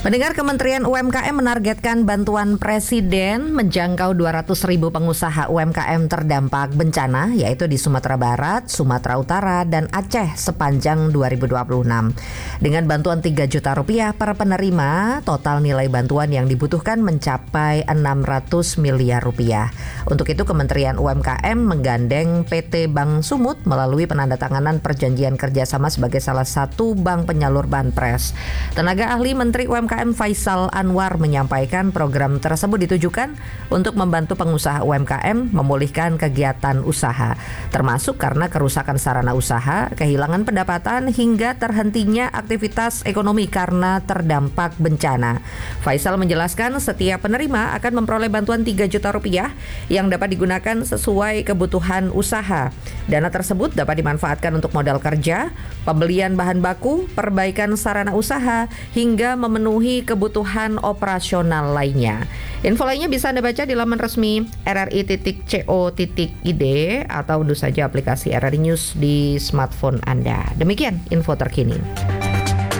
Pendengar, Kementerian UMKM menargetkan bantuan Presiden menjangkau 200.000 pengusaha UMKM terdampak bencana, yaitu di Sumatera Barat, Sumatera Utara, dan Aceh sepanjang 2026. Dengan bantuan 3 juta rupiah per penerima, total nilai bantuan yang dibutuhkan mencapai 600 miliar rupiah. Untuk itu, Kementerian UMKM menggandeng PT Bank Sumut melalui penandatanganan perjanjian kerjasama sebagai salah satu bank penyalur Banpres. Tenaga ahli Menteri UMKM Faisal Anwar menyampaikan program tersebut ditujukan untuk membantu pengusaha UMKM memulihkan kegiatan usaha, termasuk karena kerusakan sarana usaha, kehilangan pendapatan, hingga terhentinya aktivitas ekonomi karena terdampak bencana. Faisal menjelaskan setiap penerima akan memperoleh bantuan 3 juta rupiah yang dapat digunakan sesuai kebutuhan usaha. Dana tersebut dapat dimanfaatkan untuk modal kerja, pembelian bahan baku, perbaikan sarana usaha, hingga memenuhi kebutuhan operasional lainnya. Info lainnya bisa Anda baca di laman resmi rri.co.id atau unduh saja aplikasi RRI News di smartphone Anda. Demikian info terkini.